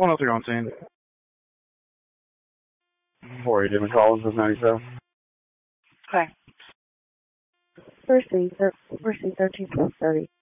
103 on scene. 480 McCollins is 97. Okay. First scene 1330.